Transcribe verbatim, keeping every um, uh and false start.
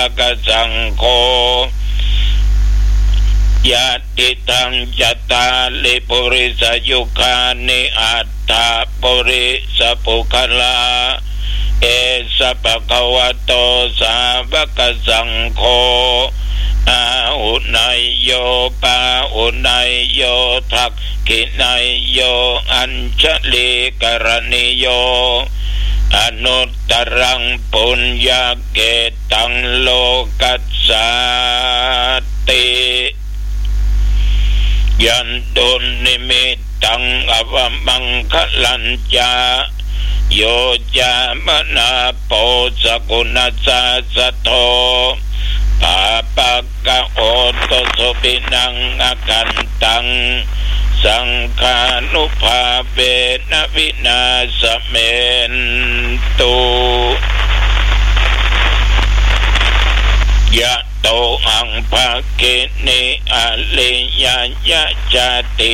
กสังโฆยะติทังจัตตาลิปุริสยุคานิอัตถาปุริสปุคลาเอสะภะคะวะโตสาวกสังโฆอาหุนายโยปาหุนายโยทักขินายโยอัญชลีกรณิโยอนุตตรังปุญญาเกตังโลกัสสาติยันตุนิมิตตังอวมังคลัญจาโยจามนาโปสกุณสัสสโทปาปะกะโอตสุปินังอากันตังสังฆานุภาเวนะวินาศเมนตุยะโตอังภะเกเนอะเลยะยะจาติ